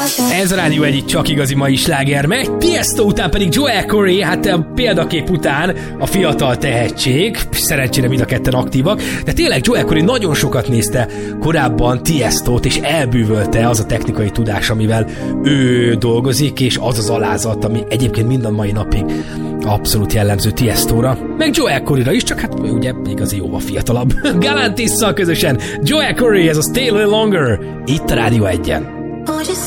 Ez a Rádió Egy csak igazi mai sláger, meg Tiesto után pedig Joel Corey, hát a példakép után a fiatal tehetség, szerencsére mind a ketten aktívak, de tényleg Joel Corey nagyon sokat nézte korábban Tiestót, és elbűvölte az a technikai tudás, amivel ő dolgozik, és az az alázat, ami egyébként mind a mai napig abszolút jellemző Tiestóra, meg Joel Coreyra is, csak hát ugye igazi jóval fiatalabb. Galantisszal közösen Joel Corey, ez a Stay a Little Longer, itt a Rádió Egyen.